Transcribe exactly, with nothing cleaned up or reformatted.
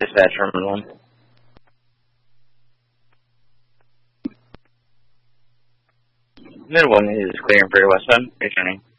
Dispatch from one. Mid one is clearing for your westbound. Returning.